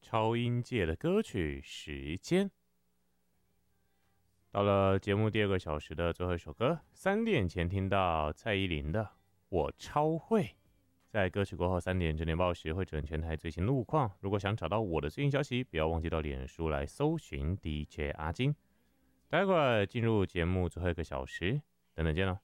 超音界的歌曲时间，到了节目第2个小时的最后一首歌，3点前听到蔡依林的《我超会》。在歌曲过后3点整点报时会整全台最新路况。如果想找到我的最新消息，不要忘记到脸书来搜寻 DJ 阿金。待会儿进入节目最后1个小时，等等见了。